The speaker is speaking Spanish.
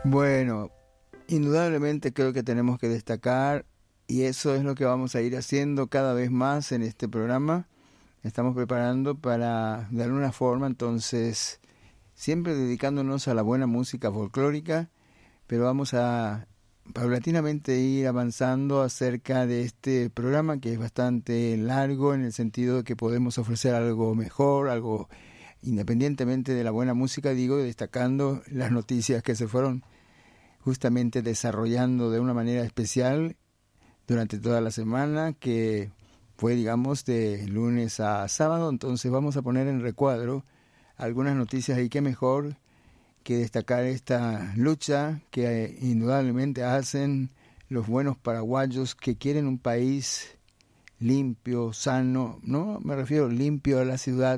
Bueno, indudablemente creo que tenemos que destacar, y eso es lo que vamos a ir haciendo cada vez más en este programa. Estamos preparando para, de alguna forma, entonces, siempre dedicándonos a la buena música folclórica, pero vamos a paulatinamente ir avanzando acerca de este programa que es bastante largo en el sentido de que podemos ofrecer algo mejor, algo independientemente de la buena música, digo, destacando las noticias que se fueron justamente desarrollando de una manera especial durante toda la semana, que fue, digamos, de lunes a sábado. Entonces vamos a poner en recuadro algunas noticias, y qué mejor que destacar esta lucha que indudablemente hacen los buenos paraguayos que quieren un país limpio, sano. No me refiero limpio a la ciudad,